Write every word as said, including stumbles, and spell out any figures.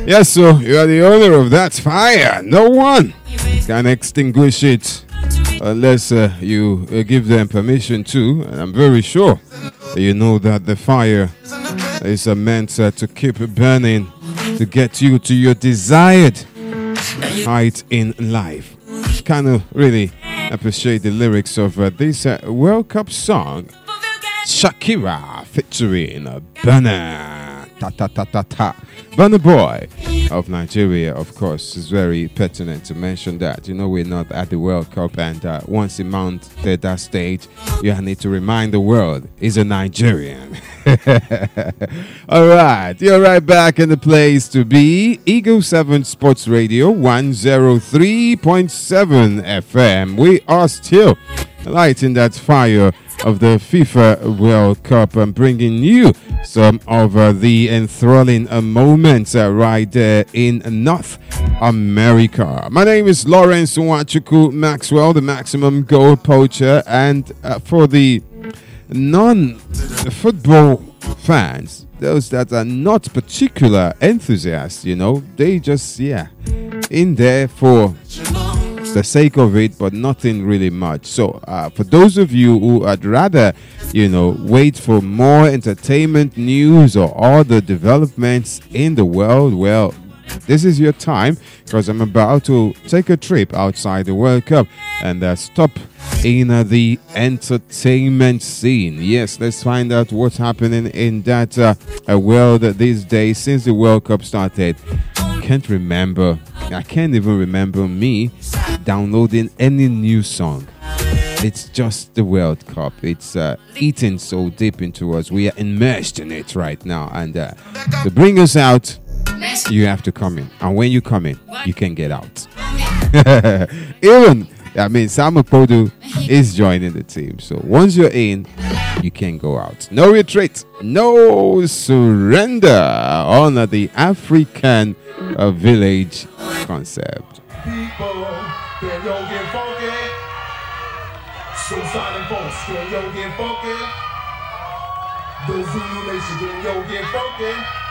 Yes, so you are the owner of that fire. No one can extinguish it unless uh, you uh, give them permission to. And I'm very sure you know that the fire is uh, meant uh, to keep burning, to get you to your desired height in life. Kind of really appreciate the lyrics of uh, this uh, World Cup song. Shakira featuring uh, Burna ta ta ta ta ta. Burna Boy of Nigeria, of course, is very pertinent to mention that. You know, we're not at the World Cup, and uh, once he mounted that stage, you need to remind the world he's a Nigerian. All right, you're right back in the place to be. Eagle seven Sports Radio, one oh three point seven F M. We are still lighting that fire of the FIFA World Cup and bringing you some of uh, the enthralling uh, moments uh, right there in North America. My name is Lawrence Nwachukwu Maxwell, the maximum goal poacher, and uh, for the non-football fans, those that are not particular enthusiasts, you know, they just, yeah, in there for the sake of it, but nothing really much. So uh, for those of you who would rather, you know, wait for more entertainment news or all the developments in the world, well, this is your time, because I'm about to take a trip outside the World Cup and uh, stop in uh, the entertainment scene. Yes, let's find out what's happening in that uh, world these days since the World Cup started. Can't remember, I can't even remember me downloading any new song. It's just the World Cup. It's uh, eating so deep into us. We are immersed in it right now, and uh, to bring us out, you have to come in, and when you come in, you can get out. Even, I mean, Sam Okpodu is joining the team, so once you're in, you can go out. No retreat, no surrender on uh, the African uh, village concept. People, can yo get funky? Suicide and folks, can yo get funky? The Zulu Nation, can yo get funky?